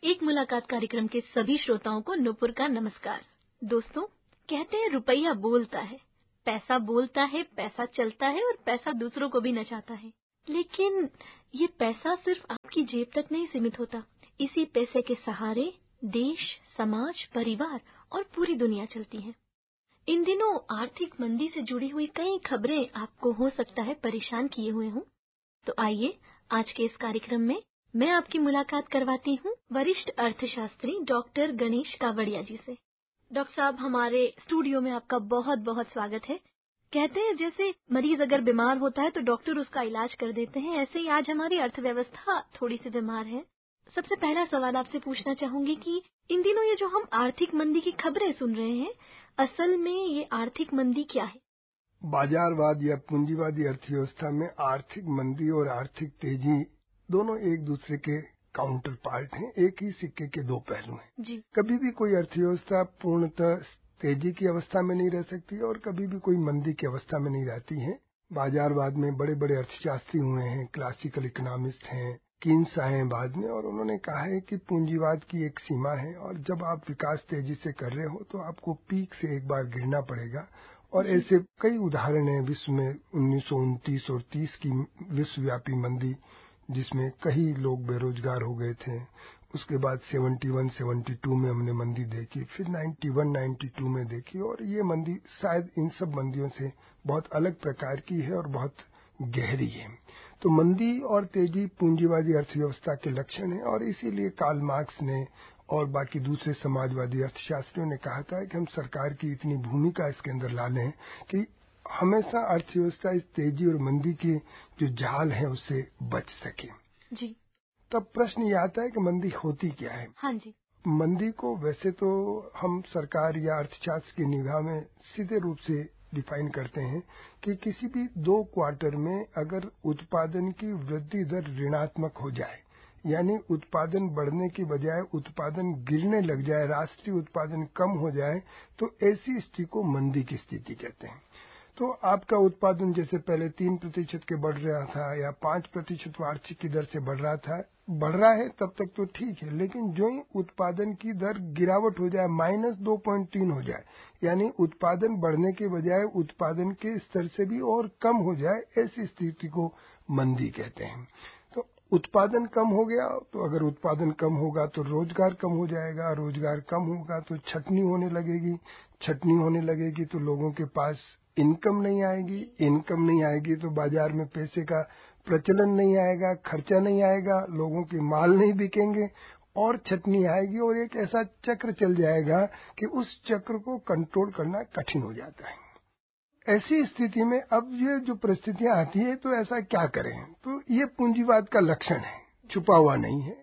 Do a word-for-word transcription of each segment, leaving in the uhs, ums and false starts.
एक मुलाकात कार्यक्रम के सभी श्रोताओं को नूपुर का नमस्कार। दोस्तों, कहते हैं रुपया बोलता है, पैसा बोलता है, पैसा चलता है और पैसा दूसरों को भी नचाता है। लेकिन ये पैसा सिर्फ आपकी जेब तक नहीं सीमित होता। इसी पैसे के सहारे देश, समाज, परिवार और पूरी दुनिया चलती है। इन दिनों आर्थिक मंदी से जुड़ी हुई कई खबरें आपको हो सकता है परेशान किए हुए हों। तो आइए आज के इस कार्यक्रम में मैं आपकी मुलाकात करवाती हूँ वरिष्ठ अर्थशास्त्री डॉक्टर गणेश कावड़िया जी से। डॉक्टर साहब, हमारे स्टूडियो में आपका बहुत बहुत स्वागत है। कहते हैं जैसे मरीज अगर बीमार होता है तो डॉक्टर उसका इलाज कर देते हैं, ऐसे ही आज हमारी अर्थव्यवस्था थोड़ी सी बीमार है। सबसे पहला सवाल आपसे पूछना चाहूंगी कि इन दिनों ये जो हम आर्थिक मंदी की खबरें सुन रहे हैं, असल में ये आर्थिक मंदी क्या है? बाजारवाद या पूंजीवादी अर्थव्यवस्था में आर्थिक मंदी और आर्थिक तेजी दोनों एक दूसरे के काउंटर पार्ट हैं, एक ही सिक्के के दो पहलू हैं। जी। कभी भी कोई अर्थव्यवस्था पूर्णतः तेजी की अवस्था में नहीं रह सकती और कभी भी कोई मंदी की अवस्था में नहीं रहती है। बाजारवाद में बड़े बड़े अर्थशास्त्री हुए हैं, क्लासिकल इकोनॉमिस्ट हैं, कीन्स आए हैं बाद में, और उन्होंने कहा है कि पूंजीवाद की एक सीमा है और जब आप विकास तेजी से कर रहे हो तो आपको पीक से एक बार गिरना पड़ेगा। और ऐसे कई उदाहरण हैं विश्व में। उन्नीस सौ उनतीस और तीस की विश्वव्यापी मंदी जिसमें कई लोग बेरोजगार हो गए थे। उसके बाद इकहत्तर बहत्तर में हमने मंदी देखी, फिर इक्यानवे बानवे में देखी, और ये मंदी शायद इन सब मंदियों से बहुत अलग प्रकार की है और बहुत गहरी है। तो मंदी और तेजी पूंजीवादी अर्थव्यवस्था के लक्षण है और इसीलिए कार्ल मार्क्स ने और बाकी दूसरे समाजवादी अर्थशास्त्रियों ने कहा था कि हम सरकार की इतनी भूमिका इसके अंदर ला लें कि हमेशा अर्थव्यवस्था इस तेजी और मंदी के जो जाल है उससे बच सके। जी। तब प्रश्न ये आता है कि मंदी होती क्या है? हाँ जी। मंदी को वैसे तो हम सरकार या अर्थशास्त्र की निगाह में सीधे रूप से डिफाइन करते हैं कि किसी भी दो क्वार्टर में अगर उत्पादन की वृद्धि दर ऋणात्मक हो जाए, यानी उत्पादन बढ़ने की बजाय उत्पादन गिरने लग जाए, राष्ट्रीय उत्पादन कम हो जाए, तो ऐसी स्थिति को मंदी की स्थिति कहते हैं। तो आपका उत्पादन जैसे पहले तीन प्रतिशत के बढ़ रहा था या पांच प्रतिशत वार्षिक की दर से बढ़ रहा था, बढ़ रहा है तब तक तो ठीक है, लेकिन जो ही उत्पादन की दर गिरावट हो जाए, माइनस दो पॉइंट तीन हो जाए, यानी उत्पादन बढ़ने के बजाय उत्पादन के स्तर से भी और कम हो जाए, ऐसी स्थिति को मंदी कहते हैं। तो उत्पादन कम हो गया, तो अगर उत्पादन कम होगा तो रोजगार कम हो जाएगा, रोजगार कम होगा तो छटनी होने लगेगी, छटनी होने लगेगी तो लोगों के पास इनकम नहीं आएगी, इनकम नहीं आएगी तो बाजार में पैसे का प्रचलन नहीं आएगा, खर्चा नहीं आएगा, लोगों के माल नहीं बिकेंगे और छटनी आएगी और एक ऐसा चक्र चल जाएगा कि उस चक्र को कंट्रोल करना कठिन हो जाता है। ऐसी स्थिति में अब ये जो परिस्थितियां आती है तो ऐसा क्या करें? तो ये पूंजीवाद का लक्षण है, छुपा हुआ नहीं है।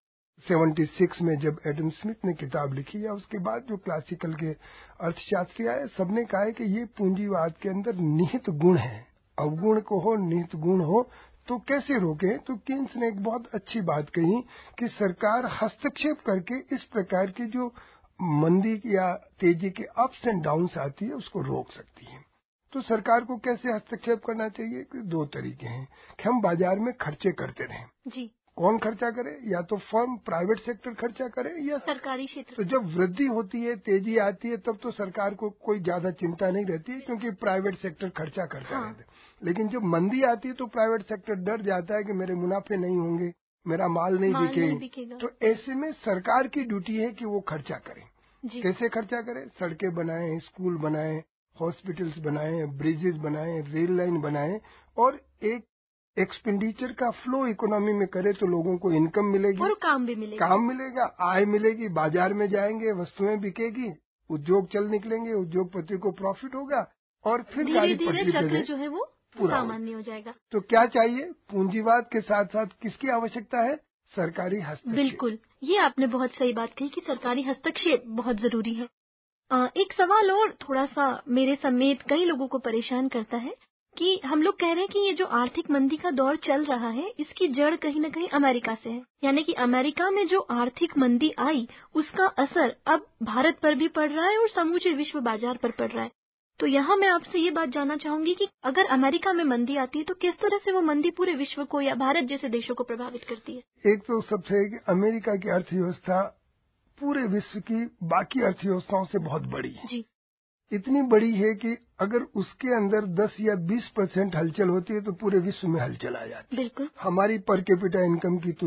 छिहत्तर में जब एडम स्मिथ ने किताब लिखी या उसके बाद जो क्लासिकल के अर्थशास्त्री आए, सबने कहा है कि ये पूंजीवाद के अंदर निहित गुण है। अवगुण को हो, निहित गुण हो, तो कैसे रोकें? तो कीन्स ने एक बहुत अच्छी बात कही कि सरकार हस्तक्षेप करके इस प्रकार की जो मंदी या तेजी के अप्स एंड डाउन्स आती है उसको रोक सकती है। तो सरकार को कैसे हस्तक्षेप करना चाहिए? दो तरीके हैं कि हम बाजार में खर्चे करते रहें। जी। कौन खर्चा करे? या तो फर्म, प्राइवेट सेक्टर खर्चा करे या सरकारी क्षेत्र। तो जब वृद्धि होती है, तेजी आती है, तब तो सरकार को कोई ज्यादा चिंता नहीं रहती है क्योंकि प्राइवेट सेक्टर खर्चा करता हाँ। रहता है। लेकिन जब मंदी आती है तो प्राइवेट सेक्टर डर जाता है कि मेरे मुनाफे नहीं होंगे, मेरा माल नहीं माल बिके, नहीं बिकेगा। तो ऐसे में सरकार की ड्यूटी है कि वो खर्चा करे। कैसे खर्चा करे? सड़कें बनाए, स्कूल बनाए, हॉस्पिटल्स बनाए, ब्रिजेस बनाए, रेल लाइन बनाए और एक एक्सपेंडिचर का फ्लो इकोनॉमी में करे तो लोगों को इनकम मिलेगी और काम भी मिलेगा, काम मिलेगा, आय मिलेगी, बाजार में जाएंगे, वस्तुएं बिकेगी, उद्योग चल निकलेंगे, उद्योगपति को प्रॉफिट होगा और फिर गाड़ी पटरी चक्र जो है वो सामान्य हो जाएगा। तो क्या चाहिए? पूंजीवाद के साथ साथ किसकी आवश्यकता है? सरकारी हस्तक्षेप। बिल्कुल, ये आपने बहुत सही बात कही कि सरकारी हस्तक्षेप बहुत जरूरी है। आ, एक सवाल और थोड़ा सा मेरे समेत कई लोगों को परेशान करता है कि हम लोग कह रहे हैं कि ये जो आर्थिक मंदी का दौर चल रहा है इसकी जड़ कहीं न कहीं अमेरिका से है, यानी कि अमेरिका में जो आर्थिक मंदी आई उसका असर अब भारत पर भी पड़ रहा है और समूचे विश्व बाजार पर पड़ रहा है। तो यहाँ मैं आपसे ये बात जानना चाहूंगी कि अगर अमेरिका में मंदी आती है तो किस तरह से वो मंदी पूरे विश्व को या भारत जैसे देशों को प्रभावित करती है? एक तो सबसे है कि अमेरिका की अर्थव्यवस्था पूरे विश्व की बाकी अर्थव्यवस्थाओं से बहुत बड़ी है। जी। इतनी बड़ी है कि अगर उसके अंदर दस या बीस परसेंट हलचल होती है तो पूरे विश्व में हलचल आ जाती है। बिल्कुल। हमारी पर कैपिटा इनकम की